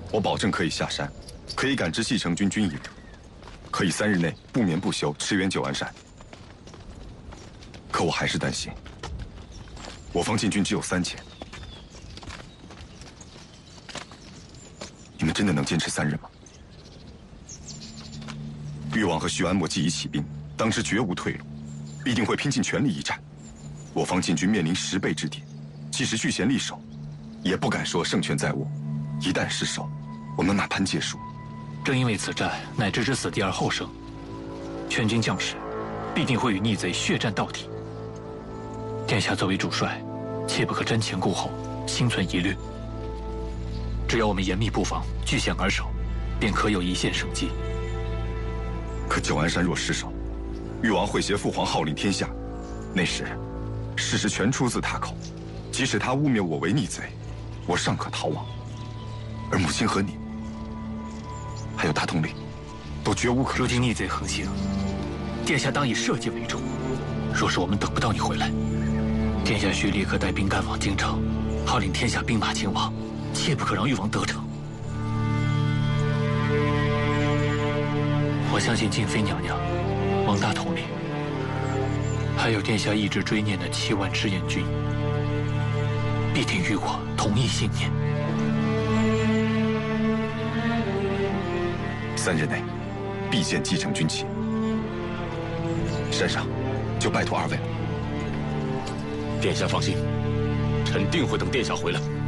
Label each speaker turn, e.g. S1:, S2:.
S1: 我保证可以下山，可以赶至西城军军营，可以3日内不眠不休驰援九安山。可我还是担心，我方禁军只有3000，你们真的能坚持3日吗？誉王和徐安墨既已起兵，当知绝无退路，必定会拼尽全力一战。我方禁军面临10倍之敌，即使据险力守，也不敢说胜券在握。一旦失守，我们哪攀皆输。
S2: 正因为此战乃置之死地而后生，全军将士必定会与逆贼血战到底。殿下作为主帅，切不可瞻前顾后，心存疑虑。只要我们严密布防，据险而守，便可有一线生机。
S1: 可九安山若失守，誉王会挟父皇号令天下，那时事实全出自他口。即使他污蔑我为逆贼，我尚可逃亡，而母亲和你，还有大统领，都绝无可能。
S2: 如今逆贼横行，殿下当以社稷为重。若是我们等不到你回来，殿下需立刻带兵赶往京城，号令天下兵马前往，切不可让誉王得逞。我相信静妃娘娘、王大统领，还有殿下一直追念的7万赤焰军，必定与我同一信念。
S1: 3日内必见继承军旗。山上就拜托2位了。
S3: 殿下放心，臣定会等殿下回来。